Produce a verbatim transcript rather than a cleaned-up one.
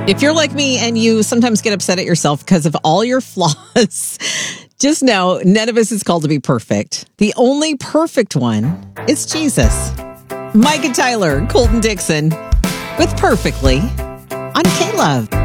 If you're like me and you sometimes get upset at yourself because of all your flaws, just know none of us is called to be perfect. The only perfect one is Jesus. Mike and Tyler, Colton Dixon, with Perfectly on K-Love.